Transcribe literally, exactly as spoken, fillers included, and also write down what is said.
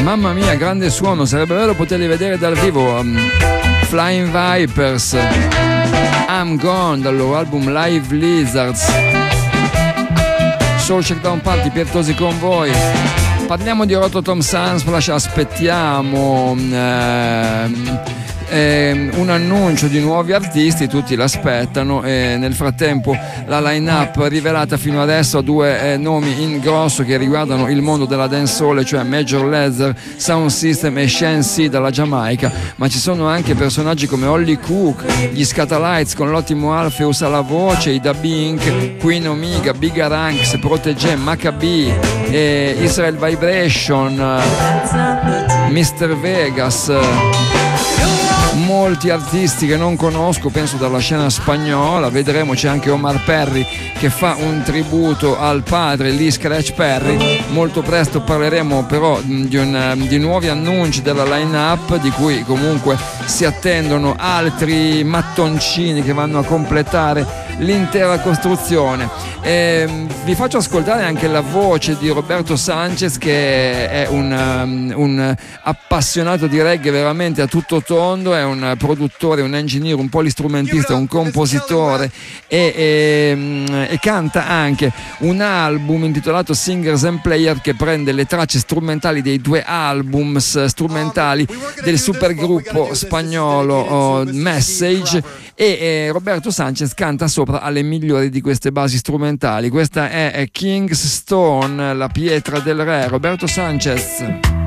mamma mia, grande suono, sarebbe bello poterli vedere dal vivo. um, Flying Vipers, I'm Gone dal loro album Live Lizards. Soul Shakedown Party, Pietosi con voi. Parliamo di Rototom Sunsplash, aspettiamo ehm, ehm, un annuncio di nuovi artisti, tutti l'aspettano, e nel frattempo la line-up rivelata fino adesso ha due eh, nomi in grosso che riguardano il mondo della dancehall, cioè Major Lazer, Sound System e Shen C dalla Giamaica, ma ci sono anche personaggi come Holly Cook, gli Scatalites con l'ottimo Alpheus alla voce, i Dub Incorporated, Queen Omega, Big Ranks, Protégé, Maccabee, eh, Israel Vibration, mister Vegas, molti artisti che non conosco, penso dalla scena spagnola. Vedremo, c'è anche Omar Perry che fa un tributo al padre Lee Scratch Perry. Molto presto parleremo però di, un, di nuovi annunci della line-up, di cui comunque si attendono altri mattoncini che vanno a completare l'intera costruzione. E vi faccio ascoltare anche la voce di Roberto Sanchez, che è un, um, un appassionato di reggae veramente a tutto tondo, è un produttore, un engineer, un polistrumentista, un compositore e, e, e canta anche un album intitolato Singers and Player, che prende le tracce strumentali dei due albums strumentali del supergruppo spagnolo oh, Message, e eh, Roberto Sanchez canta sopra alle migliori di queste basi strumentali. Questa è King's Stone, la pietra del re, Roberto Sanchez.